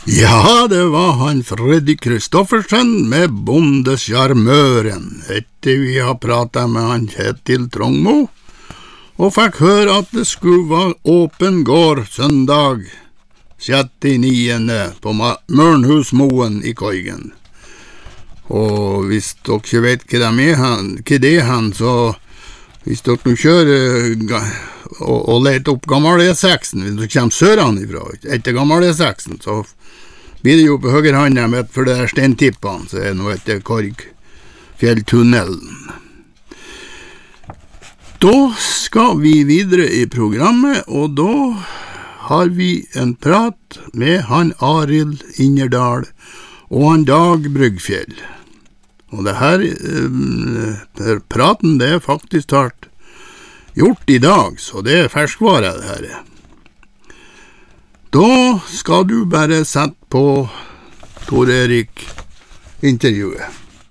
Ja, det var han Freddy Kristoffersen med Bondesjarmøren, etter vi har pratet med han Kjetil Trongmo, og fikk høre at det skulle være åpen gård søndag 6.9. på Mørnhusmoen i Koigen. Og hvis dere ikke vet hva det er han, så hvis dere nå kjører og leter opp gammel E6, hvis dere kommer søranifra, etter gammel E6, så blir det jo på høyre hånda med for det steintippene, så er det nå etter Korgfjelltunnelen. Da skal vi videre i programmet, og da har vi en prat med han Arild Innerdal og han Dag Bryggfjell. Og det her praten, det er faktisk tart gjort i dag, så det er ferskvare det her. Da skal du bare sette på Tor Erik intervjuet.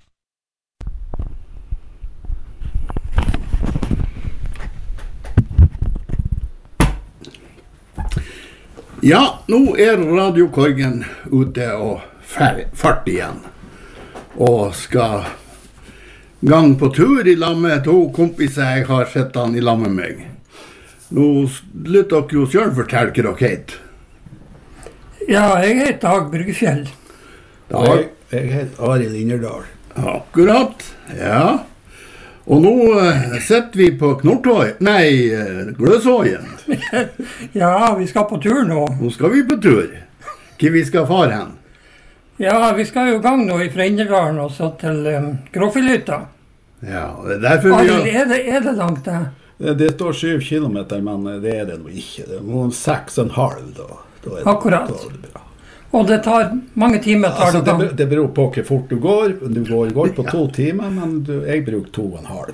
Ja, nå er Radio Korgen ute og fart igjen, og skal gang på tur i lag med to kompiser jeg har sett han i lag med meg. Nå lytter dere jo selv fortelle hva dere heter. Ja, jeg heter Dag Bryggfjell. Jeg heter Arild Innerdal. Akkurat, ja. Og nå sitter vi på Gløshøyen. Ja, vi skal på tur nå. Nå skal vi på tur. Hvor vi skal fare hen? Ja, vi skal jo i gang nå fra Innerdalen og så til Gråfjellhytta. Ja, det er derfor vi har... Er det langt det? Det står 7 kilometer, men det er det nå ikke. Det er noen 6,5 da. Akkurat. Da er det bra. Og det tar mange timer. Det beror på hvor fort du går. Du går på 2 timer, men jeg bruker 2,5.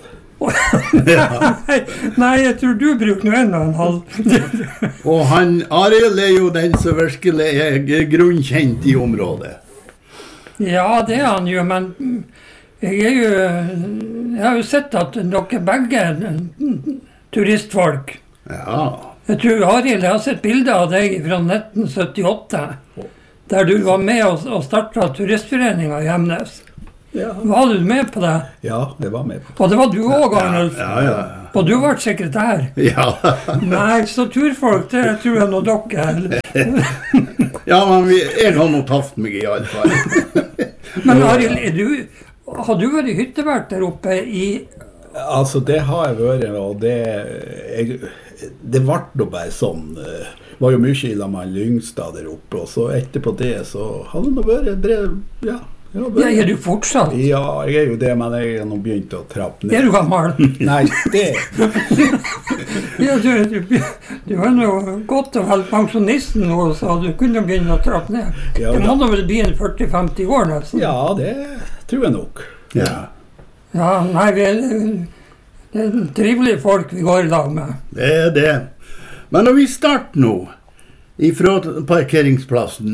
Nei, jeg tror du bruker noe 1,5. Og han Arild er jo den som virkelig er grunnkjent i området. Ja, det er han jo, men jeg har jo sett at dere begge er turistfolk. Ja. Jeg tror, Arild, jeg har sett bilder av deg fra 1978, der du var med og startet turistforeningen i Hemnes. Ja. Var du med på det? Ja, det var med på det. Og det var du også, Arnold. Ja. Og du var sekretær. Ja. Nei, så turfolk, det tror jeg nå dere. Ja, men jeg har nå tatt meg i alle fall. Men Arild, har du vært hyttevert der oppe i... Altså, det har jeg vært, og det ble da bare sånn. Det var jo mye i la meg Lyngstad der oppe, og så etterpå det så hadde det vært brev, ja. Ja, er du fortsatt? Ja, jeg er jo det, men jeg har nå begynt å trappe ned. Er du gammel? Nei, det. Ja, du er nå godt og vel pensjonisten nå, så du kunne begynne å trappe ned. Ja, det må da vel bli 40-50 år nesten. Ja, det tror jeg nok. Ja. Ja, nei, det er trivelige folk vi går i lag med. Det er det. Men når vi starter nå, ifra parkeringsplassen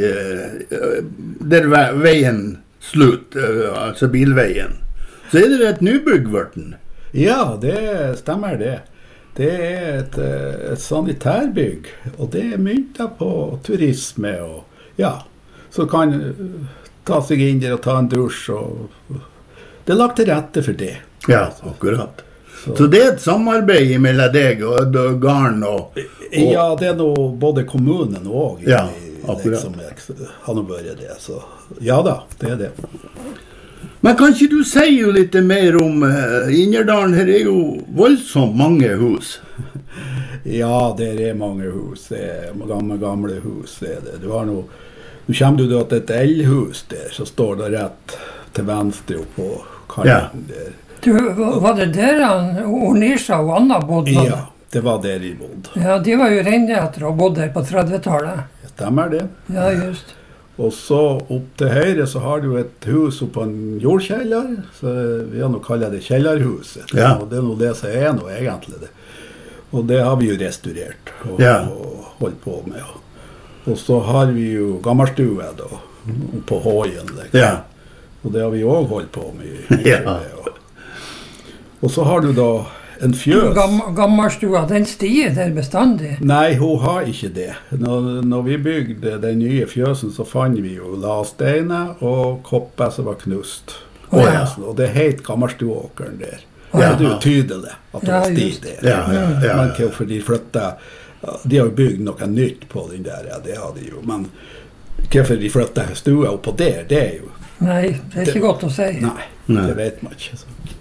der veien slutt, altså bilveien, så er det et nybyggverten. Ja, det stemmer det. Det er et sanitærbygg, og det er myntet på turisme, og ja, så kan ta seg inn der og ta en dusj, og det er lagt til rette for det. Ja, akkurat. Så det er et samarbeid mellom deg og Garn og... Ja, det er noe både kommunen og ja, akkurat. Han har vært det, så ja da, det er det. Men kan ikke du si jo litt mer om Innerdalen? Her er jo voldsomt mange hus. Ja, det er mange hus. Det er gamle hus. Det er det. Nå kommer du da til et eldhus der, så står det rett til venstre oppå kallen der. Du, var det der Ornisha og Anna bodde? Ja, det var der de bodde. Ja, de var jo reinretter og bodde der på 30-tallet. Stemmer det. Ja, just. Og så opp til høyre så har du et hus oppe på en jordkjeller, så vi har nå kallet det kjellerhuset. Ja. Og det er nå det som er nå egentlig det. Og det har vi jo restaurert og holdt på med. Og så har vi jo gammelstue da, på Hågen. Ja. Og det har vi også holdt på med. Ja. Og så har du da en fjøs. Gammelstua, den stier der bestandig. Nei, hun har ikke det. Når vi bygde den nye fjøsen, så fant vi jo lasteiner og kopper som var knust. Og det het Gammelstuåkeren der. Det er jo tydelig at det var sti der. Men hvorfor de flyttet, de har jo bygd noe nytt på den der, det har de jo. Men hvorfor de flyttet stua oppå der, det er jo... Nei, det er ikke godt å si. Nei, det vet man ikke.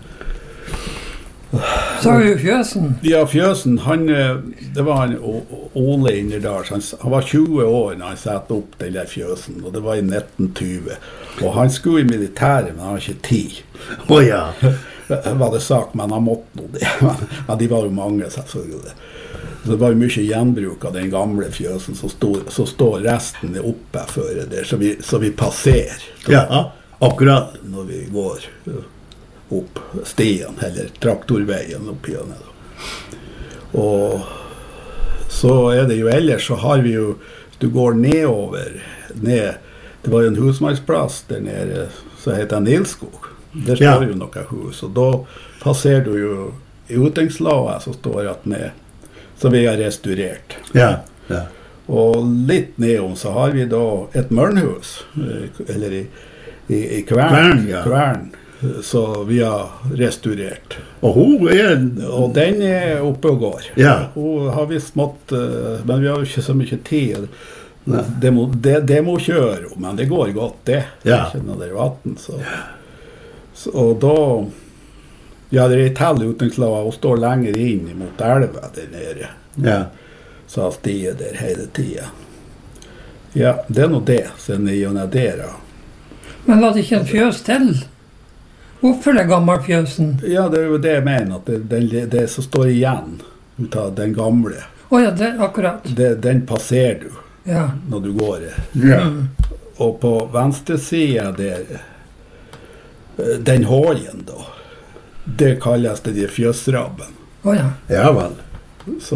Så er jo fjøsen. Ja, fjøsen, det var en Ole Innerdal. Han var 20 år når han satte opp den der fjøsen, og det var i 1920. Og han skulle i militæret, men han har ikke tid. Var det sagt, men han måtte noe det. Ja, de var jo mange, selvfølgelig. Så det var jo mye gjenbruk av den gamle fjøsen, så står resten oppe før det, så vi passerer. Ja, akkurat. Når vi går opp stien, eller traktorveien opp igjen. Og så er det jo ellers, så har vi jo, du går nedover, det var jo en husmannsplass der nede, så heter Nilskog. Der står jo noen hus, og da passerer du jo i utingslaget, så står det ned, som vi har restaurert. Og litt nedom så har vi da et mørnhus, eller i Kvern, så vi har restaurert. Og den er oppe og går. Hun har vi smått, men vi har jo ikke så mye tid. Det må kjøre, men det går godt det. Ikke når det er vatten, og da det er et tall utenklaget og står lenger inn mot elva der nede. Så har stiet der hele tiden. Ja, det er noe det, siden jeg gjør det da. Men var det ikke en fjøs til? Hvorfor det gamle fjøsen? Ja, det er jo det jeg mener, at det som står igjen ut av den gamle. Det akkurat. Den passerer du når du går. Og på venstre siden der, den hålen da, det kalles det de fjøsrabben. Ja vel. Så,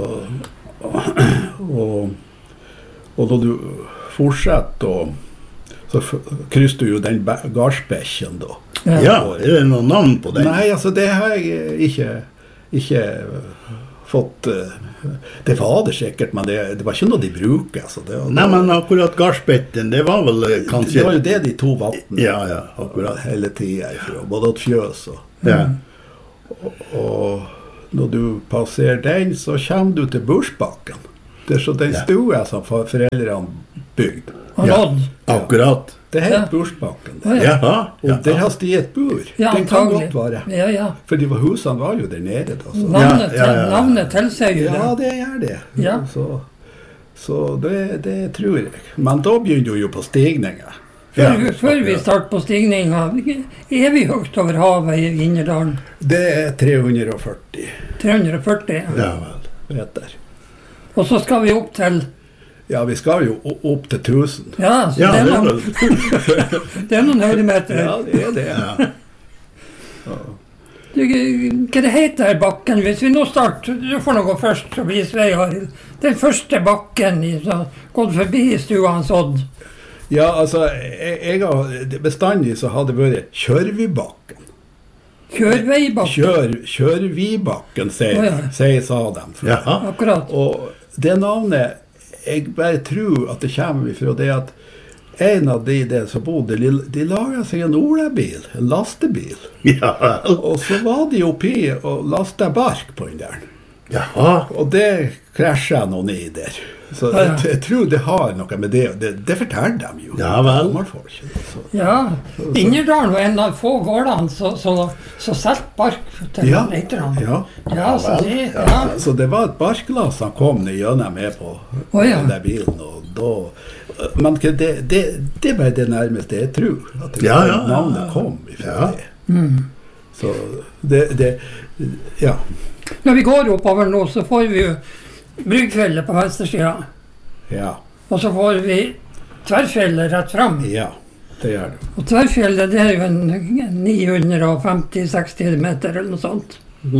og da du fortsetter, så krysser du jo den gardsbekken da. Ja, er det noen navn på den? Nei, altså det har jeg ikke fått, det var det sikkert, men det var ikke noe de bruker. Altså. Nei, men akkurat gardsbekken, det var vel kanskje... Det var jo det de to vatten. Ja, akkurat. Hele tiden ifra, både et fjøs og... Og når du passerer den, så kommer du til Bursbakken. Det er så den stua som foreldrene bygd. Akkurat. Det er helt Bursbakken. Og der har de et bur. Den kan godt være. For husene var jo der nede. Navnet tilsier jo det. Ja, det gjør det. Så det tror jeg. Men da begynner du jo på stigninger. Før vi starter på stigningen, er vi høyt over havet i Innerdalen? Det er 340. 340, ja. Meter. Og så skal vi opp til... Ja, vi skal jo opp til 1000. Ja, så det er noen høydemeter. Ja, det er det. Hva det heter bakken? Hvis vi nå starter, du får noe først, så blir Svei Arild. Den første bakken som gått forbi stuens Odd. Ja, altså, jeg har bestandig så hadde det vært Kjørvibakken. Kjørveibakken? Kjørvibakken, sa dem. Ja, akkurat. Og det navnet, jeg bare tror at det kommer fra det at en av de der som bodde, de laget seg en olabil, en lastebil. Og så var de oppi og lastet bark på den der. Og det krasjet noen i der. Så jeg tror det har noe med det, det forteller dem jo. Ja vel. Innerdalen var en av få gårdene så selv bark til leiterne. Så det var et barklass han kom gjennom med på den der bilen, og da... Men det er bare det nærmeste jeg tror, at navnet kom ifra det. Så Når vi går oppover nå, så får vi jo Bryggfjellet på venstresiden. Og så får vi Tverrfjellet rett frem. Ja, det gjør det. Og Tverrfjellet, det er jo en 950-60 meter eller noe sånt.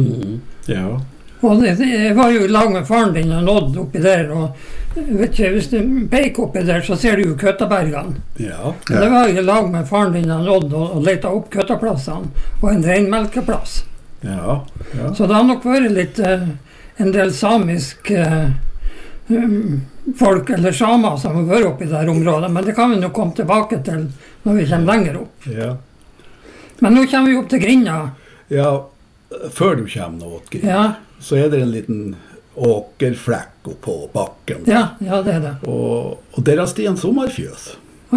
Og det var jo lag med faren din og Odd oppi der, og vet ikke, hvis du peker oppi der, så ser du jo Køttabergene. Det var jo lag med faren din og Odd og lette opp Køttaplassene, og en reinmelkeplass. Ja. Så det har nok vært litt en del samisk folk eller samer som har vært oppe i det området, men det kan vi nå komme tilbake til når vi kommer lenger opp. Ja. Men nå kommer vi opp til Grinda. Ja, før du kommer nå til Grinda, så er det en liten åkerflekk på bakken. Ja, det er det. Og der har stått en sommerfjøs.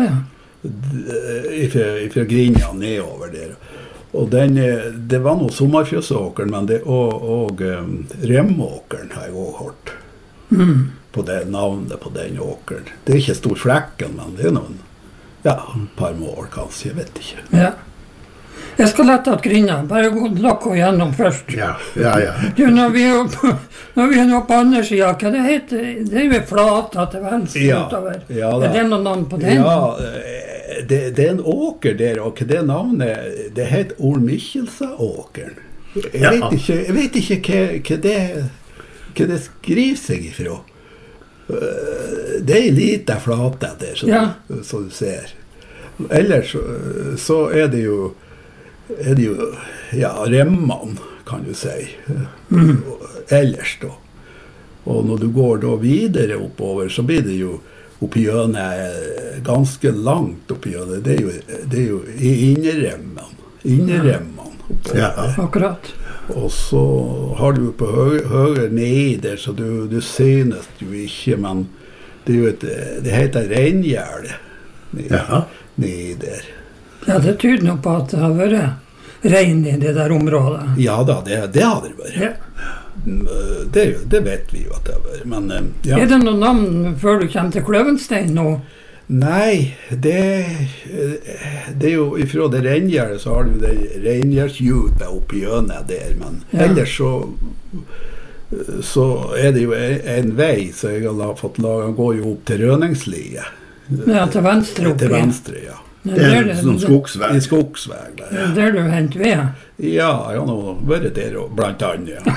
Fra Grinda nedover der. Og det var noe sommerfjøsåkeren, men det og remåkeren har jeg også hørt. På det navnet på den åkeren. Det er ikke stor flekken, men det er noen, et par mål kanskje, jeg vet ikke. Ja. Jeg skal lette at Grinda, bare lakke gjennom først. Ja. Du, når vi er nå på andre siden, hva det heter? Det er jo flata til venstre utover. Ja, er det noen navn på den? Ja, det er en åker der, og det navnet, det heter Olmikkelsa-åkeren. Jeg vet ikke hva det skriver seg ifra. Det er en liten flate der, som du ser. Ellers så er det jo remman, kan du si. Ellers da. Og når du går da videre oppover, så blir det jo oppi hjørnet, ganske langt oppi hjørnet. Det er jo i inneremman. Ja, akkurat. Og så har du på høyre ned der, så du synes jo ikke, men det heter reingjerde ned der. Ja, det tyder nok på at det har vært rein i det der området. Ja da, det har det vært. Ja. Det vet vi jo at det har vært, men Er det noen navn før du kommer til Kløvenstein nå? Nei, det er jo ifra det reingjerde, så har du det reingjerdshjulet oppi hjørnet der, men ellers så er det jo en vei, så jeg har fått laget, går jo opp til Røningslie. Ja, til venstre oppi. Til venstre, ja. Det er sånn skogsvei. I skogsvei, der. Ja. Der du henter ved? Ja, jeg har nå vært der, blant annet.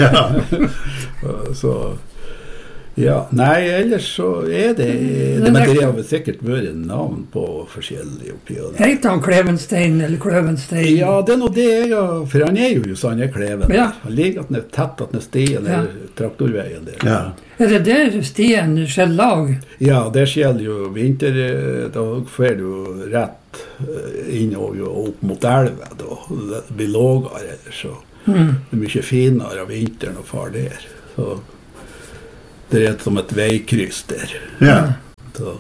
Så... Ja, nei, ellers så er det men det har vel sikkert vært navn på forskjellige oppgjør. Heter han Klevenstein eller Kløvenstein? Ja, det er noe det for han er jo sånn, Kleven. Ja. Han ligger tett at stien eller traktorveien der. Ja. Er det der stien skjer lag? Ja, det skjer jo vinter, da får du rett innover og opp mot elven, da det blir lågere, så det er mye finere av vinteren å fare der, så det er som et veikryss der. Ja. Så.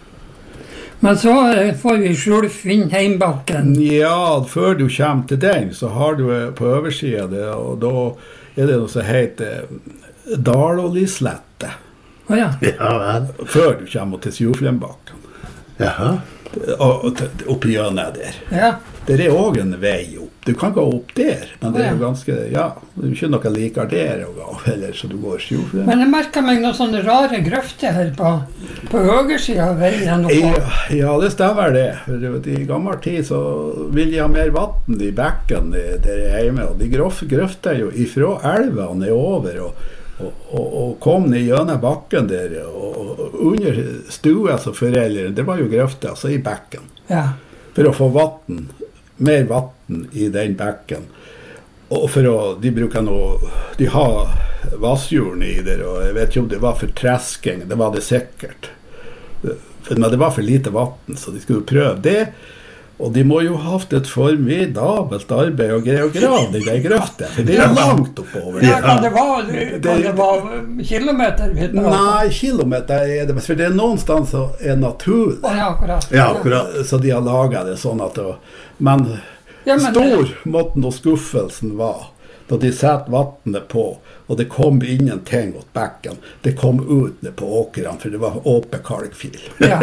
Men så får vi Skjulf inn Heimbakken. Ja, før du kommer til den, så har du på oversiden, og da er det noe som heter Dalolislette. Ja. Før du kommer til Sjoflenbakken. Jaha. Oppi hjørnet der. Ja. Det er også en vei opp. Du kan gå opp der, men det er jo ganske, det er ikke noe liker der å gå, eller så du går Sjoflen. Men jeg merker meg noen sånne rare grøfter her på høyresiden av veien. Ja, det stemmer det. I gammel tid så vil de ha mer vatten i bekken der hjemme, og de grøfter jo ifra elva nedover, og kom ned gjennom bakken der, og under stua som foreldre, det var jo grøfter, altså i bekken. Ja. For å få mer vatten i den bekken. Og de bruker de har vassjorden i der, og jeg vet ikke om det var for tresking, det var det sikkert. Men det var for lite vatten, så de skulle prøve det. Og de må jo ha hatt et formidabelt arbeid og greie å grave i den grøften, for det er langt oppover. Ja, kan det være kilometer? Nei, kilometer er det, for det er noen steder som er naturlig. Ja, akkurat. Ja, akkurat. Så de har laget det sånn at men stor måten og skuffelsen var da de satt vattnet på, og det kom ingenting åt bekken. Det kom ut ned på åkeren, for det var åpen kalkfil. Ja.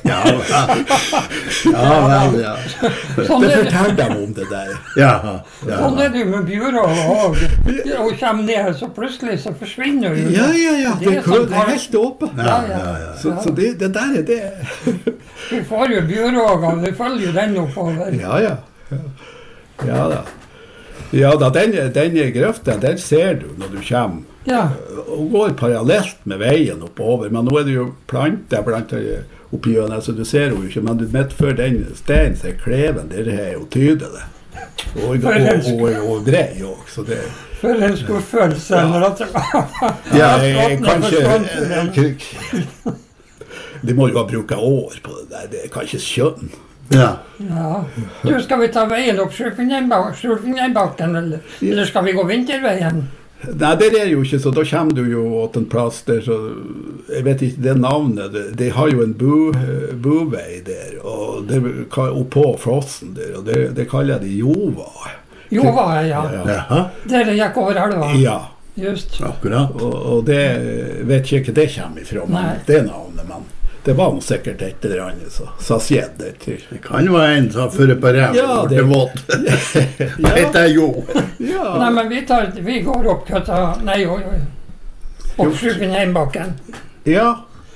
Det forteller dem om det der. Sånn er det jo med bjørår og kommer ned, så plutselig så forsvinner det. Ja, det er helt åpen. Så det der er det. Vi får jo bjørår, og vi følger jo den oppover. Ja da. Ja da, den grøften, den ser du når du kommer, og går parallelt med veien oppover, men nå er det jo planter oppi hjørnet, så du ser jo ikke, men midt før den steinen som er kleven, det er jo tydelig. Og brei også, det... For en skuffelse når at det var... Ja, kanskje... De må jo ha brukt år på det der, det kan ikke skjønne. Ja. Du, skal vi ta veien opp Skjulfinneinbakken, eller skal vi gå vinterveien? Nei, det jo ikke, så da kommer du jo til en plass der, så jeg vet ikke det navnet, de har jo en bovei der, og det oppå Frossen der, og det kaller de Jova. Jova, ja. Der det gikk over elva. Ja. Just. Akkurat. Og det vet ikke det kommer ifra, men det navnet, men det var noe sikkert et eller annet, så sa skjedd det til. Det kan jo være en som fører på ræv, og det vått. Det jo. Nei, men vi går opp køtta, opp Skjulfinneinbakken. Ja.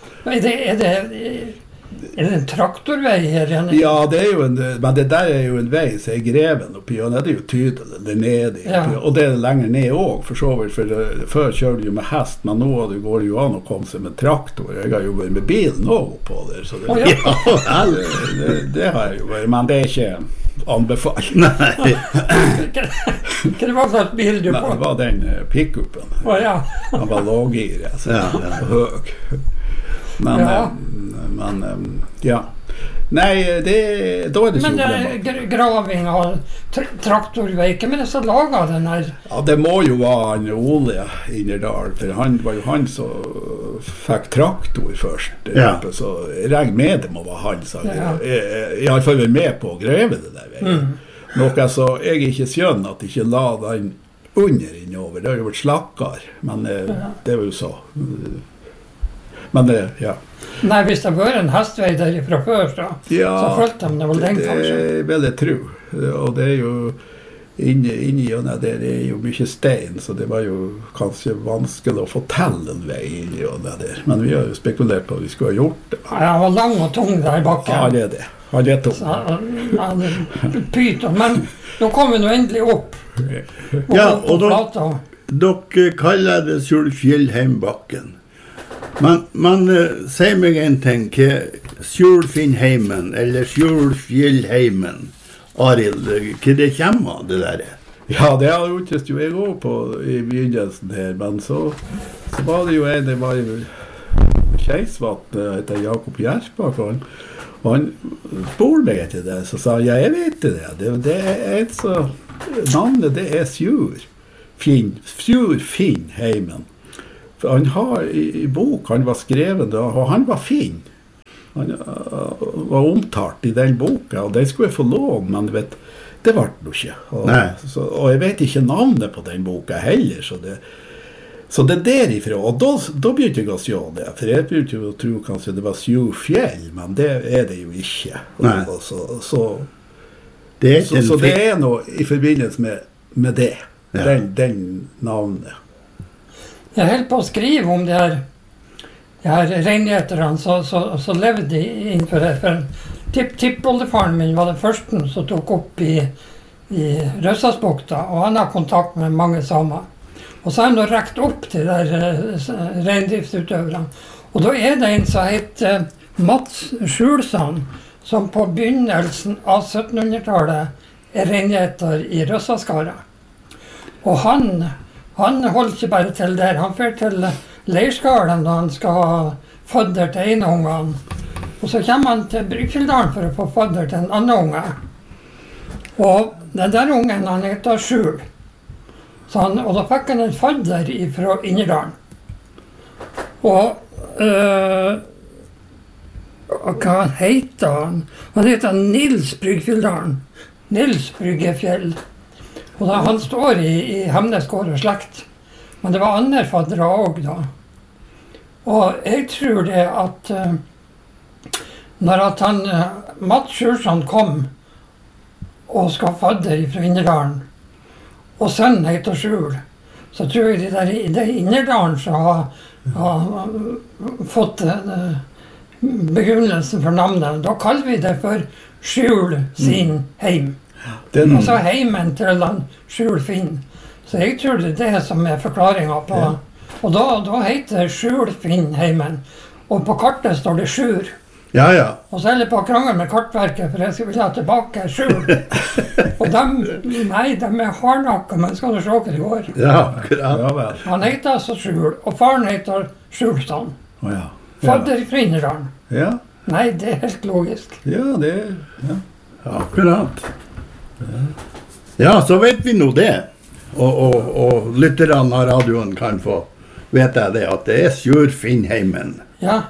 Er det en traktorvei her? Ja, det jo men det der jo en vei som greven oppi, og det jo tydelig der nede. Ja. Og det lenger ned også, for så vidt, for før kjørte du jo med hest, men nå går det jo an å komme seg med traktor. Jeg har jo vært med bilen også på der, så det har jeg jo vært, men det ikke anbefalt. Nei. Hva var slags bil du på? Det var den pick-upen. Den var låggir, høg. Men ja. Nei, da det men graving av traktorveiker, men det så laget den her? Ja, det må jo være en Ole Innerdal, for han var jo han som fikk traktor først. Så jeg regner med det må være han, så jeg har i hvert fall vært med på å greve det der veien. Noe så jeg ikke skjønner at jeg ikke la den under innover, det har jo vært slakkar, men det var jo så... Men ja. Nei, hvis det var en hestvei derifra før, så følte de det vel den kanskje. Det vil jeg tro. Og det jo inni gjennom der, det jo mye stein, så det var jo kanskje vanskelig å få til en vei inni gjennom der. Men vi har jo spekulert på at vi skulle ha gjort det. Ja, han var lang og tung der bakken. Ja, det det. Han tung. Pyton, men nå kom vi nå endelig opp. Ja, og dere kaller det Skjulfinneinbakken. Man sier meg en ting, Skjulfinnheimen, eller Skjulfjellheimen, Arild, hva det kommer det der? Ja, det har jo ikke jeg også på i begynnelsen her, men så var det jo det var jo Kjeisvatn, heter Jakob Gjersbakk, og han spurte meg etter det, så sa jeg vet det, det et så, navnet det Skjulfinnheimen. For han har i bok, han var skrevet, og han var fin. Han var omtalt i den boka, og den skulle jeg få lån, men vet, det var det ikke. Og jeg vet ikke navnet på den boka heller, så det derifra. Og da begynte jeg å se det, for jeg begynte å tro kanskje det var Skjulfjell, men det det jo ikke. Så det noe i forbindelse med det, den navnet. Jeg holdt på å skrive om de her reineterne så levde de innenfor det. For tippoldefaren min var den første som tok opp i Røsasbukta, og han har kontakt med mange samer. Og så har han rekt opp til der reindriftsutøverne. Og da det en som heter Mats Skjulsand, som på begynnelsen av 1700-tallet reineter i Røsaskara. Og han holder ikke bare til der, han fer til leirskalen når han skal ha fodder til ene ungene. Og så kommer han til Bryggfjelldalen for å få fodder til en annen unge. Og den der ungen, han heter Skjul. Og da fikk han en fodder fra Innerdalen. Og hva heter han? Han heter Nils Bryggfjelldalen. Nils Bryggefjell. Og da, han står i Hemnesgård og slekt, men det var andre faddere også da. Og jeg tror det at når at Mats Skjulsand kom og skal fadder fra Innerdalen, og sønnen heter Skjul, så tror jeg de Innerdalen som har fått begrunnelsen for navnet. Da kaller vi det for Skjul sin heim. Og så heimen til Skjulfinn. Så jeg tror det som forklaringen på. Og da heter det Skjulfinnheimen. Og på kartet står det Sjur. Ja, ja. Og så er det på krangel med kartverket, for jeg vil ha tilbake skjul. Og de hardnakka, men skal du se hva det går. Ja, akkurat. Han heter altså Skjul, og faren heter Skjulstad. Fadder Frinderdalen. Ja. Nei, det er helt logisk. Ja, det akkurat. Ja, så vet vi nå det. Og lytterne av radioen kan få vite det, at det er Sjur Finnheimen. Ja.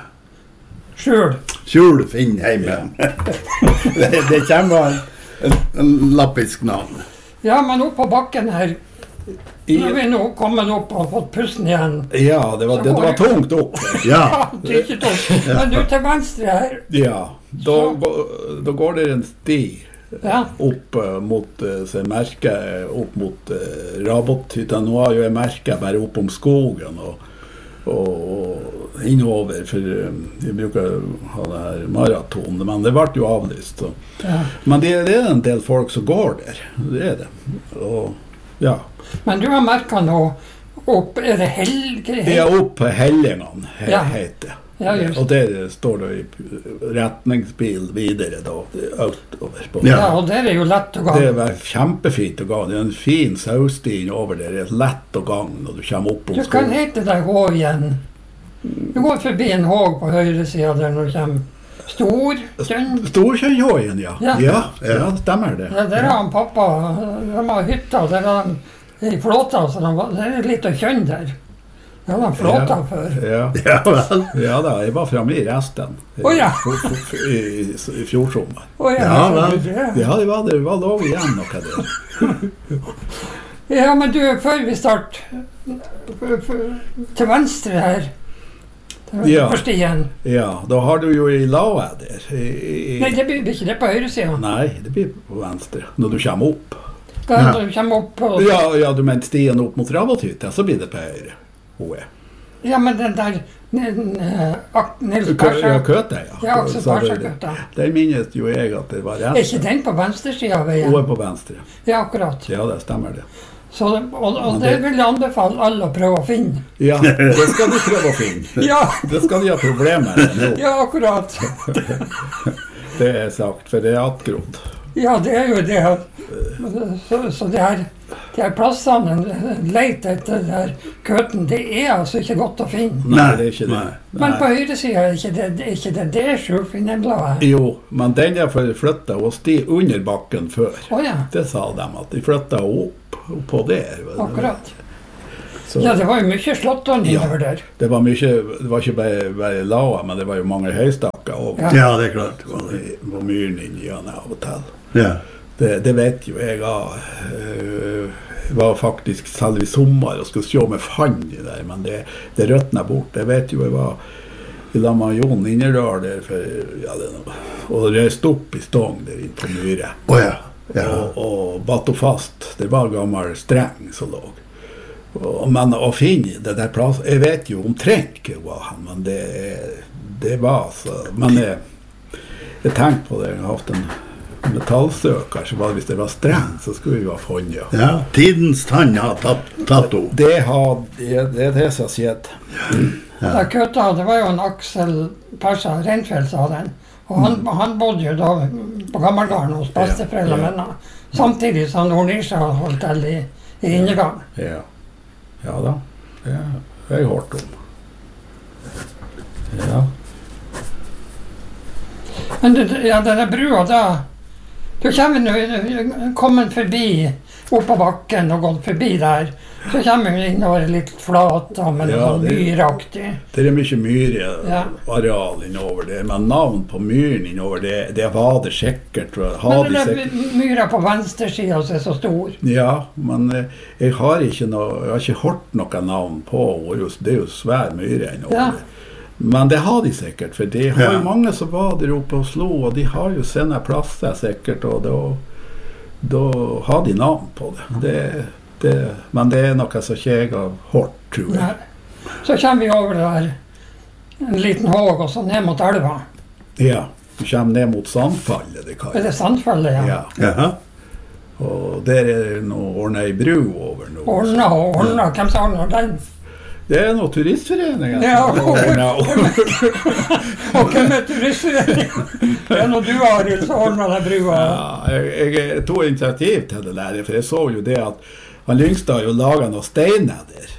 Sjur Finnheimen. Det kommer en lappisk navn. Ja, men opp på bakken her, når vi nå kommet opp og fått pusten igjen. Ja, det var tungt opp. Ja, det er ikke tungt. Men du til venstre her. Ja, da går det en sti. Ja. Opp mot merke, opp mot Rabothytta. Nå har jo jeg merke bare opp om skogen og innover, for vi bruker ha det her maraton, men det ble jo avlyst. Ja. Men det er en del folk som går der, det er det. Og, ja. Men du har merket nå opp, er det Helge? Ja, opp Hellingene heter det. Ja, og der står det i retningsbil videre da, utover på. Ja, og der er jo lett å gå. Det er kjempefint å gå. Det er en fin saustien over der. Det er lett å gå når du kommer opp om skolen. Du kan hete deg Håg igjen. Du går forbi en Håg på høyre siden der når du kommer. Storkjønjågen, ja. Ja, stemmer det. Ja, der har han pappa. De har hytta, der har han i flåta, så det er litt å kjønne der. Ja, den flåta før. Ja da, jeg var fremme i resten. I fjordsommer. Ja, det var lov igjen noe der. Ja, men du, før vi starter, til venstre her, på stien. Ja, da har du jo i laue der. Nei, det blir ikke det på høyre siden. Nei, det blir på venstre, når du kommer opp. Når du kommer opp på... Ja, du mener stien opp mot Rabothytta, så blir det på høyre. Ja, men den der Nils Persson. Ja, Køte, ja. Ja, Aksel Persson-Køte. Der minnes jo jeg at det var rett. Er ikke den på venstre siden av veien? Hun er på venstre. Ja, akkurat. Ja, det stemmer det. Så, og det vil jeg anbefale alle å prøve å finne. Ja, det skal du prøve å finne. Ja. Det skal de ha problemer med nå. Ja, akkurat. Det er sagt, for det er attgrodd. Ja, det er jo det. Så det her plassene, leit etter der køten, det er altså ikke godt å finne. Nei, det er ikke det. Men på høyre siden er ikke det Skjulfinnebladet? Jo, men den er flyttet og sti under bakken før. Ja. Det sa de, at de flyttet opp på der. Akkurat. Så, ja, det var jo mye slåttånd innover der. Det var ikke bare laua, men det var jo mange høystakker over. Ja, det er klart. På myren inn i av og til. Ja. Det vet jo jeg jeg var faktisk selv i sommer og skulle se om jeg fant det der, men det røtnet bort. Jeg vet jo jeg var i lag med Jon Innerdal der og reiste opp i stong der inne på myre. Og batt opp fast. Det var gammel streng som lå. Men å finne det der plass, jeg vet jo omtrent hva var han, men det var så, men jeg tenkte på det, jeg har hatt en metallsøker, så var det hvis det var streng, så skulle vi ha funnet. Ja, tidens tann har tatt opp. Det er det som har skjedd. Da Køtta, det var jo en Aksel Persson Reinfeldt sa den, og han bodde jo da på Gammelgarden hos besteforeldre mine, samtidig som Nordnisha holdt til i Innegarden. Ja da, det har jeg hørt om. Ja. Men denne brua da, du kommer forbi opp på bakken og gått forbi der, så kommer vi innover litt flat, men sånn myraktig. Det er mye myreareal innover det, men navn på myren innover det var det sikkert. Men det myra på venstre siden er så stor. Ja, men jeg har ikke hørt noe navn på, det er jo svær myre innover det. Men det har de sikkert, for de har jo mange som var der oppe og slo, og de har jo sine plasser sikkert, og da har de navn på det. Men det er noe som ikke jeg har hørt, tror jeg. Nei. Så kommer vi over der, en liten håg, og så ned mot elva. Ja, vi kommer ned mot Sandfallet, det kan jeg. Er det Sandfallet, ja? Ja. Og der er det ordnet ei bru over nå. Ordnet, hvem som ordner den? Det noe turistforeningen. Ja, og hvem turistforeningen? Det noe du, Arild, som ordner den brua. Ja, jeg tog initiativ til det der, for jeg så jo det at han Lyngstad jo laget noen steiner der.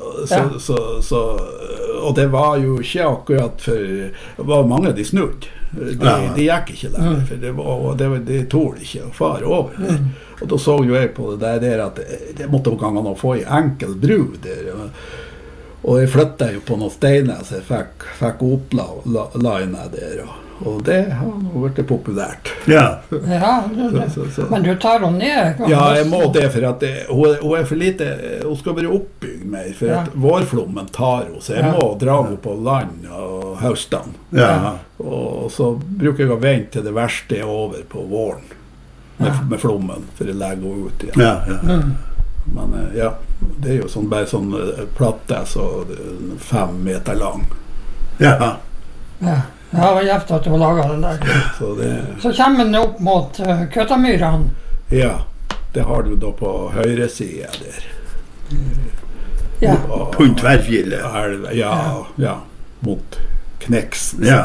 Og det var jo ikke akkurat for det var mange de snudd. De gikk ikke lenger, for de tål ikke å fare over. Og da så jo jeg på det der at det måtte jo gange å få en enkel bru der. Og jeg flyttet jo på noen steiner, så jeg fikk oppla-lina der. Og det har nå vært populært. Ja. Men du tar henne ned? Ja, jeg må det, for at hun for lite, hun skal være oppbygd mer, for at vårflommen tar henne, så jeg må dra henne på land og høstene. Ja. Og så bruker jeg å vente til det verste over på våren, med flommen, for å legge henne ut igjen. Ja. Men ja, det jo sånn, bare sånn platte, så 5 meter lang. Ja. Ja, det var gjevt at du laget den der. Så kommer den opp mot Køtamyrene. Ja, det har du da på høyre side der. Ja. På Tverrfjellet. Ja, mot Kneksen. Ja.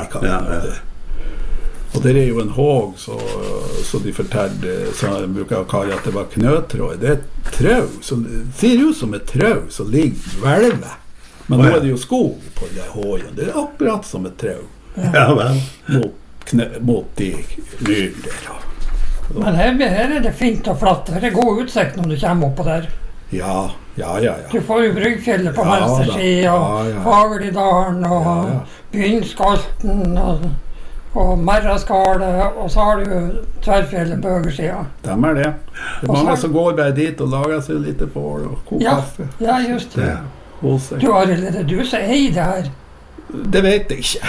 Og det jo en håg, så de fortalte, så de bruker å kalle at det var knøtråd. Det trau, det ser ut som et trau som ligger hvelvet. Men nå det jo skog på den hågen. Det akkurat som et trau. Ja vel. Mot de myren der. Men her det fint og flatt. Her god utsikt når du kommer oppå der. Ja. Du får jo Bryggfjellet på venstre side, og Fagerlidalen, og Bynnskalten, og Merraskalet, og så har du Tverrfjellet på høyre side. Det det. Det mange som går bare dit og lager seg litt bål og koker kaffe. Ja, just det. Du, Arild, det du som eier det her? Det vet jeg ikke.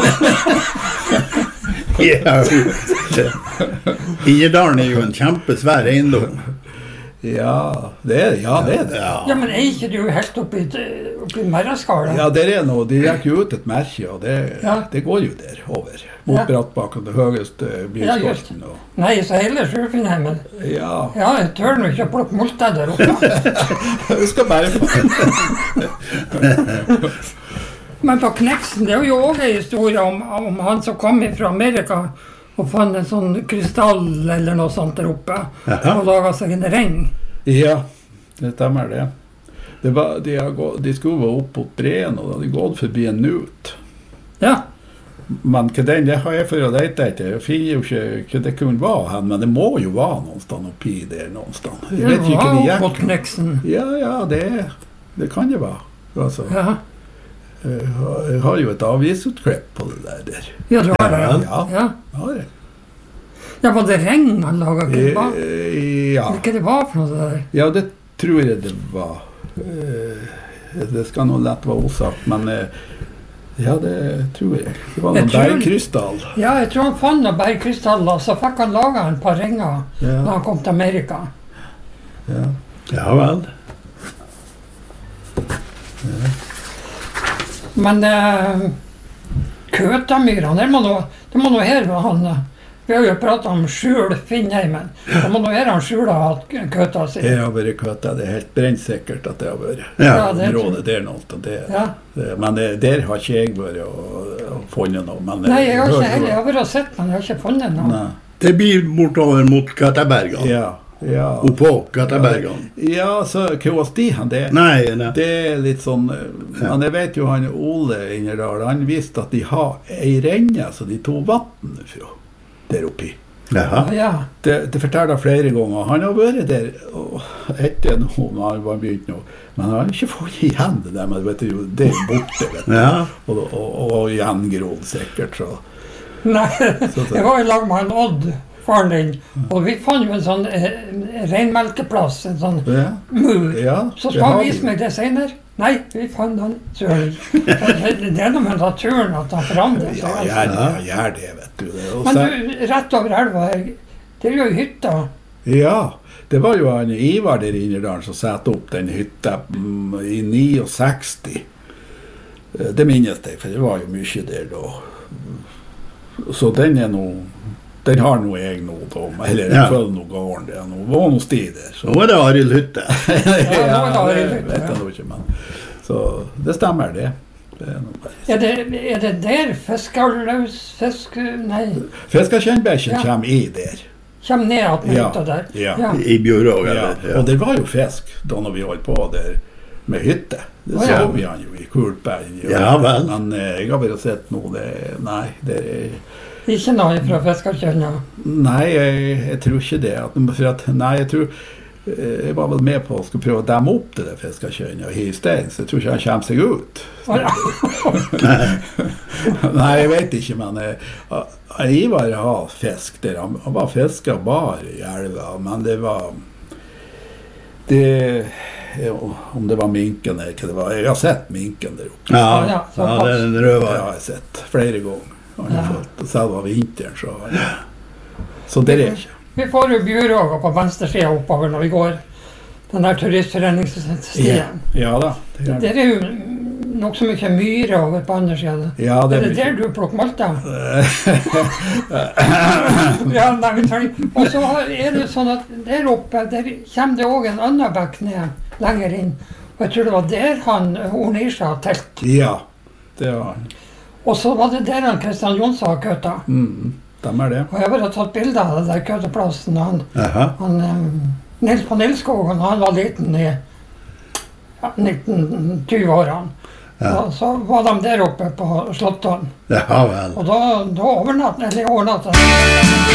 Innerdalen jo en kjempesvær eiendom. Ja, det det. Ja, men er ikke du helt oppi Merraskalet? Ja, det noe. De gikk jo ut et merke, og det går jo der over. Mot Brattbakken, det høyeste bilskolten. Nei, så hele Sjøfinnheimen. Ja, jeg tør nå ikke å plukke multer der oppe. Det skal bare Men på Kneksen, det jo også en historie om han som kom fra Amerika og fant en sånn krystall eller noe sånt der oppe og laget seg en ring. Ja, det stemmer det. De skulle være opp på breen, og de hadde gått forbi en nut. Ja. Men det har jeg for å lete etter. Jeg finner jo ikke hva det kunne være hen, men det må jo være noen sted oppi der noen sted. Jeg vet ikke hva de gikk. På Kneksen. Ja, det kan det være. Altså. Ja. Jeg har jo et avisutklipp på det der. Ja, du har det? Ja, har jeg. Ja, var det regn han laget? Ja. Hva det var for noe der? Ja, det tror jeg det var. Det skal nå lett være osagt, men ja, det tror jeg. Det var noen bergkrystall. Ja, jeg tror han fant noen bergkrystaller, så fikk han laget en par ringer når han kom til Amerika. Ja vel. Ja. Men Køtamyrene, det må nå her han. Vi har jo pratet om Skjul Finnheimen. Det må nå her han Skjul ha hatt køta si. Jeg har vært køta, det helt brennsikkert at det har vært. Det området der nå. Men der har ikke jeg vært og funnet noe. Nei, jeg har ikke heller. Jeg har vært og sett, men jeg har ikke funnet noe. Nei. Det blir bortover mot Køtabergen. Ja. Og på Køtabergen. Ja, så hva sti han det? Nei. Det litt sånn, men jeg vet jo han Ole Innerdal, han visste at de har ei renne, så de tog vatten fra der oppi. Ja. Det forteller flere ganger. Han har vært der etter noe, når han var begynt nå, men han har ikke fått igjen det der, men vet du, det borte, vet du. Og gjengrodd sikkert, så. Nei, jeg var i lag med en Odd, faren din, og vi fant jo en sånn reinmelkeplass, en sånn mur. Så skal han vise meg det senere. Nei, vi fant han søren. Det noe med naturen at han forandrer seg. Ja, gjør det, vet du. Men du, rett over elva her, det jo hytta. Ja, det var jo han Ivar der inne der som satte opp den hytta i 69. Det minnes jeg, for det var jo mye der da. Så den den har noe jeg nå, eller jeg føler noe gården der, det var noe sti der. Nå det Arild Hytte. Ja, det vet jeg nå ikke, men. Så Så det stemmer det. Er det der fisk? Nei. Fiskerkjennbekken kommer i der. Kommer ned at man hytta der? Ja. I Bjørog, eller? Ja. Og det var jo fisk da når vi holdt på der med hytte. Det så vi han jo i Kultberg. Ja vel. Men jeg har bare sett noe, nei, det er... Ikke noe fra fiskerkjønna? Nei, jeg tror ikke det. Jeg tror jeg var vel med på å skulle prøve å demme opp det der fiskerkjønna i stein, så jeg tror ikke han kommer seg ut. Nei, jeg vet ikke, men Ivar har fisk der. Han var fisket bare i elva, men det var om det var minken eller hva det var. Jeg har sett minken der oppe. Ja, det er en røver. Det har jeg sett flere ganger. Selv av vinteren, så det er ikke. Vi får jo Bjørog på venstre siden oppover når vi går den der turistforeningsstien. Ja da. Det er jo nok så mye myre over på andre siden. Ja, det er det der du plukker malta? Ja, nei, vi tar. Og så er det sånn at der oppe, der kommer det også en annen bekk ned lenger inn. Og jeg tror det var der han Ornisha telt. Ja, det var han. Og så var det der han Kristian Jonsson har køtta. Stemmer det. Og jeg har bare tatt bilder av det der køtteplassen. Nils på Nilskogen, han var liten i 1920-årene. Ja. Så var de der oppe på Slotton. Ja vel. Og da overnattet